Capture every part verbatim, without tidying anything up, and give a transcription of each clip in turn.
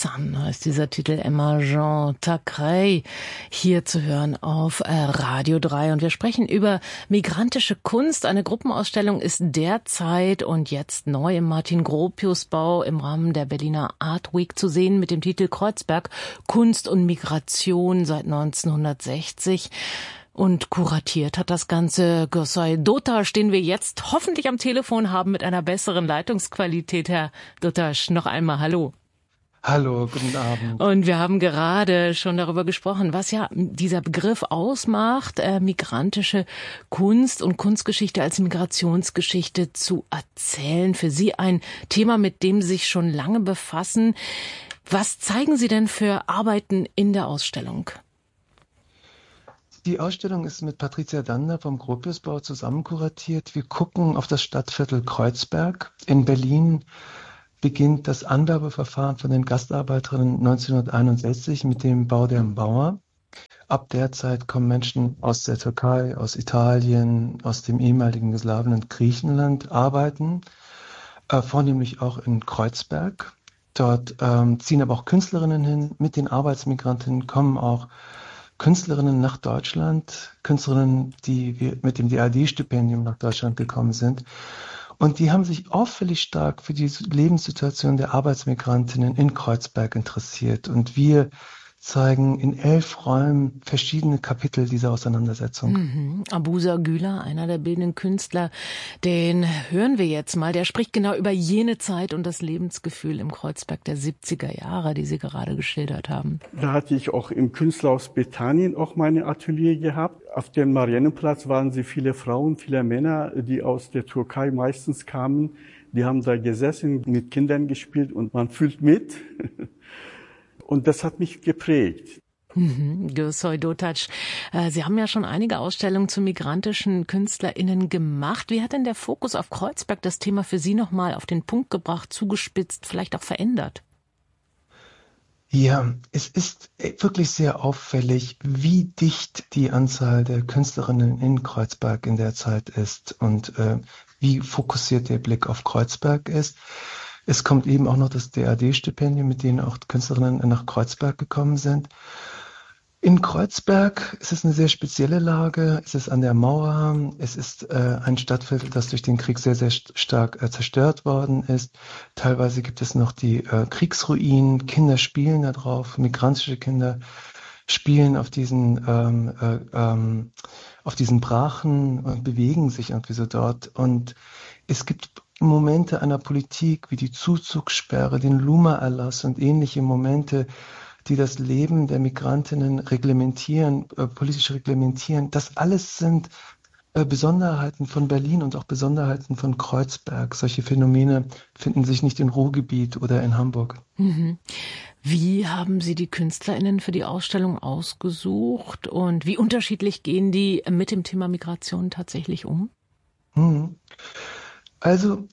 Sun heißt dieser Titel, Emma Jean Thackeray, hier zu hören auf Radio drei. Und wir sprechen über migrantische Kunst. Eine Gruppenausstellung ist derzeit und jetzt neu im Martin-Gropius-Bau im Rahmen der Berliner Art Week zu sehen mit dem Titel Kreuzberg, Kunst und Migration seit neunzehnhundertsechzig. Und kuratiert hat das Ganze Gürsay Dotaş, den wir jetzt hoffentlich am Telefon haben mit einer besseren Leitungsqualität. Herr Dotaş, noch einmal hallo. Hallo, guten Abend. Und wir haben gerade schon darüber gesprochen, was ja dieser Begriff ausmacht, äh, migrantische Kunst und Kunstgeschichte als Migrationsgeschichte zu erzählen. Für Sie ein Thema, mit dem Sie sich schon lange befassen. Was zeigen Sie denn für Arbeiten in der Ausstellung? Die Ausstellung ist mit Patricia Dander vom Gropiusbau zusammen kuratiert. Wir gucken auf das Stadtviertel Kreuzberg. In Berlin beginnt das Anwerbeverfahren von den Gastarbeiterinnen neunzehnhunderteinundsechzig mit dem Bau der Mauer. Ab der Zeit kommen Menschen aus der Türkei, aus Italien, aus dem ehemaligen Jugoslawien und Griechenland arbeiten, äh, vornehmlich auch in Kreuzberg. Dort ähm, ziehen aber auch Künstlerinnen hin. Mit den Arbeitsmigrantinnen kommen auch Künstlerinnen nach Deutschland, Künstlerinnen, die mit dem D A D-Stipendium nach Deutschland gekommen sind. Und die haben sich auffällig stark für die Lebenssituation der Arbeitsmigrantinnen in Kreuzberg interessiert. Und wir zeigen in elf Räumen verschiedene Kapitel dieser Auseinandersetzung. Mhm. Abuza Güler, einer der bildenden Künstler, den hören wir jetzt mal. Der spricht genau über jene Zeit und das Lebensgefühl im Kreuzberg der siebziger Jahre, die Sie gerade geschildert haben. Da hatte ich auch im Künstlerhaus Bethanien auch meine Atelier gehabt. Auf dem Marienplatz waren sie viele Frauen, viele Männer, die aus der Türkei meistens kamen. Die haben da gesessen, mit Kindern gespielt und man fühlt mit. Und das hat mich geprägt. Mhm, Gürsay Dotaş, Sie haben ja schon einige Ausstellungen zu migrantischen KünstlerInnen gemacht. Wie hat denn der Fokus auf Kreuzberg das Thema für Sie nochmal auf den Punkt gebracht, zugespitzt, vielleicht auch verändert? Ja, es ist wirklich sehr auffällig, wie dicht die Anzahl der Künstlerinnen in Kreuzberg in der Zeit ist und äh, wie fokussiert der Blick auf Kreuzberg ist. Es kommt eben auch noch das D A D-Stipendium, mit denen auch Künstlerinnen nach Kreuzberg gekommen sind. In Kreuzberg ist es eine sehr spezielle Lage. Es ist an der Mauer. Es ist äh, ein Stadtviertel, das durch den Krieg sehr, sehr stark äh, zerstört worden ist. Teilweise gibt es noch die äh, Kriegsruinen. Kinder spielen da drauf. Migrantische Kinder spielen auf diesen, ähm, äh, ähm, auf diesen Brachen und bewegen sich irgendwie so dort. Und es gibt Momente einer Politik wie die Zuzugssperre, den Luma-Erlass und ähnliche Momente, die das Leben der Migrantinnen reglementieren, äh, politisch reglementieren. Das alles sind äh, Besonderheiten von Berlin und auch Besonderheiten von Kreuzberg. Solche Phänomene finden sich nicht im Ruhrgebiet oder in Hamburg. Mhm. Wie haben Sie die KünstlerInnen für die Ausstellung ausgesucht und wie unterschiedlich gehen die mit dem Thema Migration tatsächlich um? Mhm. Also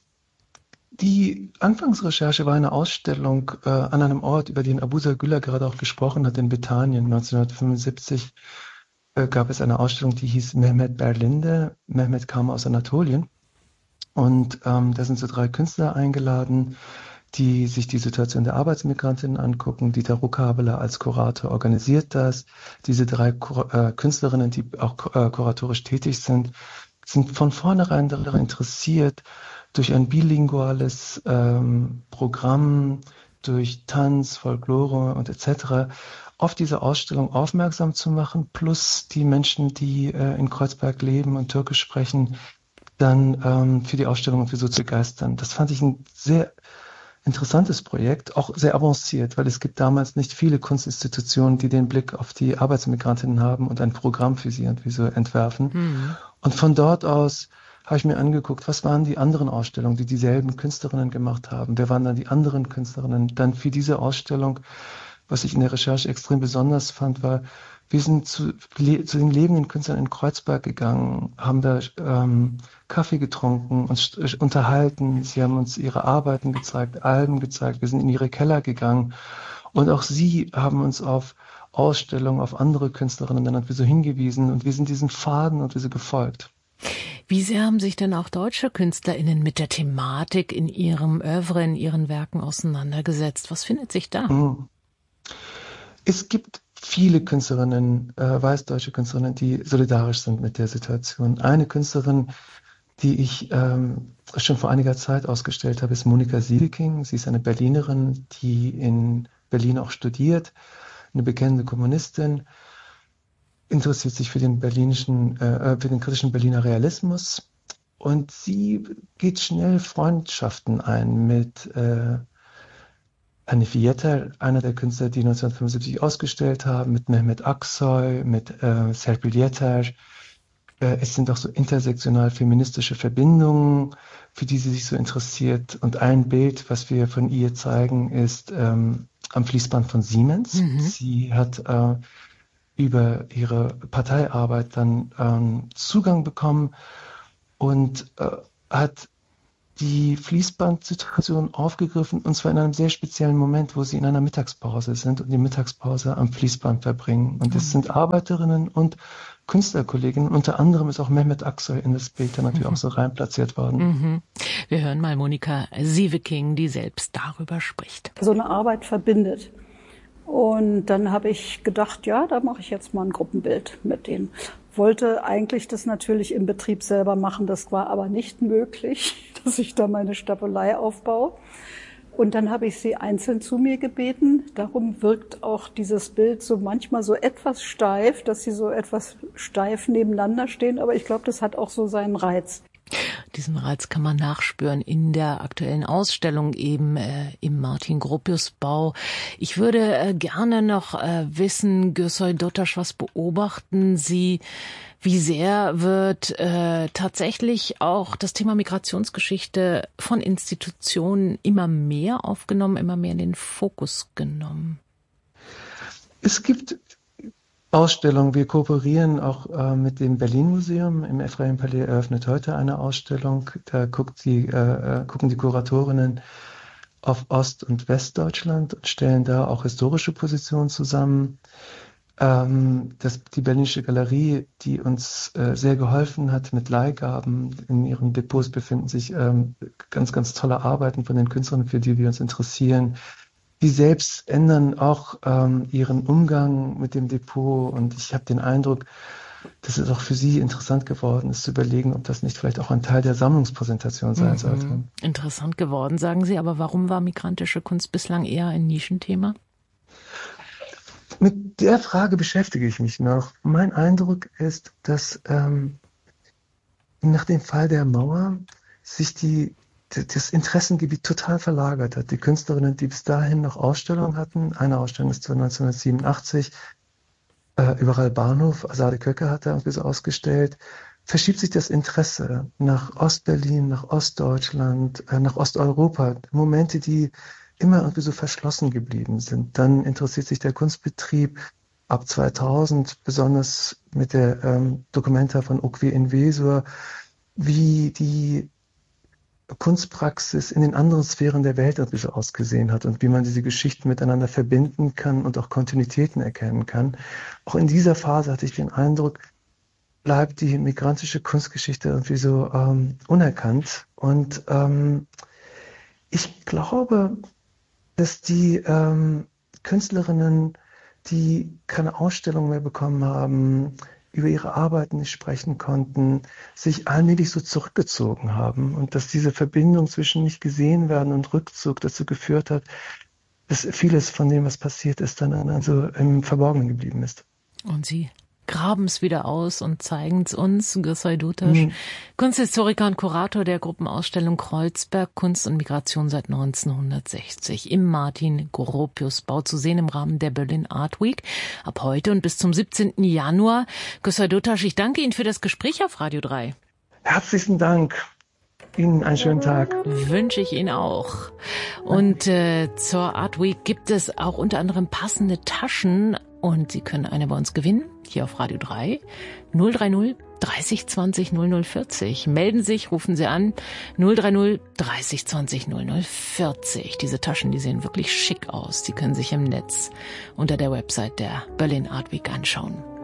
die Anfangsrecherche war eine Ausstellung äh, an einem Ort, über den Abuza Güler gerade auch gesprochen hat, in Bethanien. neunzehnhundertfünfundsiebzig äh, gab es eine Ausstellung, die hieß Mehmet Berlinde. Mehmet kam aus Anatolien und ähm, da sind so drei Künstler eingeladen, die sich die Situation der Arbeitsmigrantinnen angucken. Dieter Ruckhabele als Kurator organisiert das. Diese drei Kur- äh, Künstlerinnen, die auch äh, kuratorisch tätig sind, sind von vornherein daran interessiert, durch ein bilinguales ähm, Programm, durch Tanz, Folklore und et cetera auf diese Ausstellung aufmerksam zu machen, plus die Menschen, die äh, in Kreuzberg leben und Türkisch sprechen, dann ähm, für die Ausstellung und für so zu begeistern. Das fand ich ein sehr interessantes Projekt, auch sehr avanciert, weil es gibt damals nicht viele Kunstinstitutionen, die den Blick auf die Arbeitsmigrantinnen haben und ein Programm für sie und wie so entwerfen. Mhm. Und von dort aus habe ich mir angeguckt, was waren die anderen Ausstellungen, die dieselben Künstlerinnen gemacht haben. Wer waren dann die anderen Künstlerinnen? Dann für diese Ausstellung, was ich in der Recherche extrem besonders fand, war, wir sind zu, zu den lebenden Künstlern in Kreuzberg gegangen, haben da ähm, Kaffee getrunken, uns unterhalten. Sie haben uns ihre Arbeiten gezeigt, Alben gezeigt. Wir sind in ihre Keller gegangen. Und auch sie haben uns auf Ausstellungen, auf andere Künstlerinnen dann so hingewiesen. Und wir sind diesen Faden und wir sind gefolgt. Wie sehr haben sich denn auch deutsche KünstlerInnen mit der Thematik in ihrem Œuvre, in ihren Werken auseinandergesetzt? Was findet sich da? Es gibt viele Künstlerinnen, äh, weißdeutsche Künstlerinnen, die solidarisch sind mit der Situation. Eine Künstlerin, die ich ähm, schon vor einiger Zeit ausgestellt habe, ist Monika Sieveking. Sie ist eine Berlinerin, die in Berlin auch studiert, eine bekennende Kommunistin, interessiert sich für den berlinischen, äh, für den kritischen Berliner Realismus, und sie geht schnell Freundschaften ein mit äh, Hanifi Yeter, einer der Künstler, die neunzehnhundertfünfundsiebzig ausgestellt haben, mit Mehmet Aksoy, mit äh, Serpil Yeter. Äh, es sind auch so intersektional feministische Verbindungen, für die sie sich so interessiert. Und ein Bild, was wir von ihr zeigen, ist ähm, am Fließband von Siemens. Mhm. Sie hat äh, über ihre Parteiarbeit dann ähm, Zugang bekommen und äh, hat die Fließbandsituation aufgegriffen, und zwar in einem sehr speziellen Moment, wo sie in einer Mittagspause sind und die Mittagspause am Fließband verbringen. Und es mhm. sind Arbeiterinnen und Künstlerkolleginnen. Unter anderem ist auch Mehmet Aksoy in das Bild dann natürlich mhm. auch so rein platziert worden. Mhm. Wir hören mal Monika Sieveking, die selbst darüber spricht. So eine Arbeit verbindet. Und dann habe ich gedacht, ja, da mache ich jetzt mal ein Gruppenbild mit denen. Wollte eigentlich das natürlich im Betrieb selber machen, das war aber nicht möglich, dass ich da meine Staffelei aufbaue. Und dann habe ich sie einzeln zu mir gebeten. Darum wirkt auch dieses Bild so manchmal so etwas steif, dass sie so etwas steif nebeneinander stehen. Aber ich glaube, das hat auch so seinen Reiz. Diesen Reiz kann man nachspüren in der aktuellen Ausstellung eben äh, im Martin-Gropius-Bau. Ich würde äh, gerne noch äh, wissen, Gürsel Dottasch, was beobachten Sie? Wie sehr wird äh, tatsächlich auch das Thema Migrationsgeschichte von Institutionen immer mehr aufgenommen, immer mehr in den Fokus genommen? Es gibt Ausstellung. Wir kooperieren auch äh, mit dem Berlin-Museum. Im Ephraim-Palais eröffnet heute eine Ausstellung. Da guckt die, äh, gucken die Kuratorinnen auf Ost- und Westdeutschland und stellen da auch historische Positionen zusammen. Ähm, das, die Berlinische Galerie, die uns äh, sehr geholfen hat mit Leihgaben. In ihren Depots befinden sich ähm, ganz, ganz tolle Arbeiten von den Künstlern, für die wir uns interessieren. Die selbst ändern auch ähm, ihren Umgang mit dem Depot, und ich habe den Eindruck, dass es auch für sie interessant geworden ist, zu überlegen, ob das nicht vielleicht auch ein Teil der Sammlungspräsentation sein mhm. sollte. Interessant geworden, sagen Sie, aber warum war migrantische Kunst bislang eher ein Nischenthema? Mit der Frage beschäftige ich mich noch. Mein Eindruck ist, dass ähm, nach dem Fall der Mauer sich die das Interessengebiet total verlagert hat. Die Künstlerinnen, die bis dahin noch Ausstellungen hatten, eine Ausstellung ist neunzehnhundertsiebenundachtzig, äh, überall Bahnhof, Asade Köcker hat da irgendwie so ausgestellt, verschiebt sich das Interesse nach Ostberlin, nach Ostdeutschland, äh, nach Osteuropa, Momente, die immer irgendwie so verschlossen geblieben sind. Dann interessiert sich der Kunstbetrieb ab zweitausend, besonders mit der ähm, Documenta von Okwi Enwesor, wie die Kunstpraxis in den anderen Sphären der Welt irgendwie so ausgesehen hat und wie man diese Geschichten miteinander verbinden kann und auch Kontinuitäten erkennen kann. Auch in dieser Phase hatte ich den Eindruck, bleibt die migrantische Kunstgeschichte irgendwie so ähm, unerkannt. Und ähm, ich glaube, dass die ähm, Künstlerinnen, die keine Ausstellung mehr bekommen haben, über ihre Arbeiten nicht sprechen konnten, sich allmählich so zurückgezogen haben, und dass diese Verbindung zwischen nicht gesehen werden und Rückzug dazu geführt hat, dass vieles von dem, was passiert ist, dann also im Verborgenen geblieben ist. Und Sie graben es wieder aus und zeigen es uns. Gürsel Dottasch, mhm. Kunsthistoriker und Kurator der Gruppenausstellung Kreuzberg Kunst und Migration seit neunzehnhundertsechzig im Martin-Gropius-Bau zu sehen im Rahmen der Berlin Art Week. Ab heute und bis zum siebzehnten Januar. Gürsel Dottasch, ich danke Ihnen für das Gespräch auf Radio drei. Herzlichen Dank. Ihnen einen schönen Tag. Wünsche ich Ihnen auch. Und äh, zur Art Week gibt es auch unter anderem passende Taschen, und Sie können eine bei uns gewinnen, hier auf Radio drei. null drei null dreißig zwanzig null null vierzig. Melden Sie sich, rufen Sie an. null drei null dreißig zwanzig null null vierzig. Diese Taschen, die sehen wirklich schick aus. Sie können sich im Netz unter der Website der Berlin Art Week anschauen.